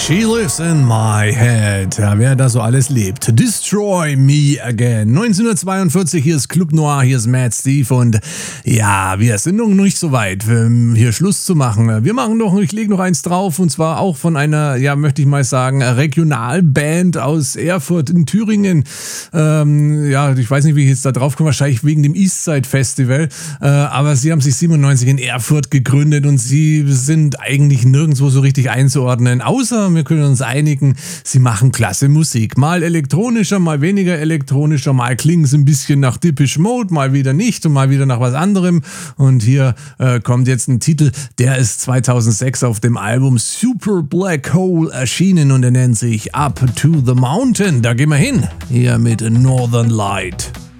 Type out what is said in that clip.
She lives in my head. Ja, wer da so alles lebt. Destroy me again. 1942, hier ist Club Noir, hier ist Mad Steve und ja, wir sind noch nicht so weit, hier Schluss zu machen. Ich lege noch eins drauf und zwar auch von einer, ja, möchte ich mal sagen, Regionalband aus Erfurt in Thüringen. Ja, ich weiß nicht, wie ich jetzt da drauf komme, wahrscheinlich wegen dem Eastside Festival, aber sie haben sich 97 in Erfurt gegründet und sie sind eigentlich nirgendwo so richtig einzuordnen, außer wir können uns einigen, sie machen klasse Musik. Mal elektronischer, mal weniger elektronischer, mal klingen sie ein bisschen nach Depeche Mode, mal wieder nicht und mal wieder nach was anderem. Und hier kommt jetzt ein Titel, der ist 2006 auf dem Album Super Black Hole erschienen und er nennt sich Up to the Mountain. Da gehen wir hin, hier mit Northern Light.